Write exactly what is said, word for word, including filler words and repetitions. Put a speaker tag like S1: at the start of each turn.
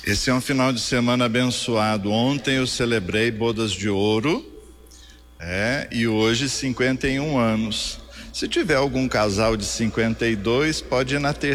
S1: Esse é um final de semana abençoado. Ontem eu celebrei bodas de ouro, é, e hoje cinquenta e um anos. Se tiver algum casal de cinquenta e dois, pode ir na terceira.